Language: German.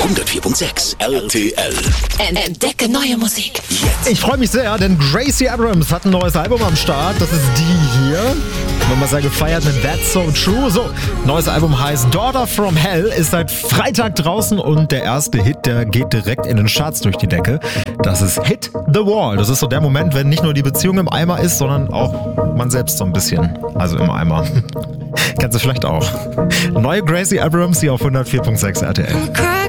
104.6 RTL. Entdecke neue Musik. Jetzt. Ich freue mich sehr, denn Gracie Abrams hat ein neues Album am Start. Das ist die hier. Haben wir sehr gefeiert mit That's So True. So, neues Album heißt Daughter from Hell, ist seit Freitag draußen und der erste Hit, der geht direkt in den Charts durch die Decke. Das ist Hit the Wall. Das ist so der Moment, wenn nicht nur die Beziehung im Eimer ist, sondern auch man selbst so ein bisschen. Also im Eimer. Kennst du vielleicht auch. Neue Gracie Abrams hier auf 104.6 RTL.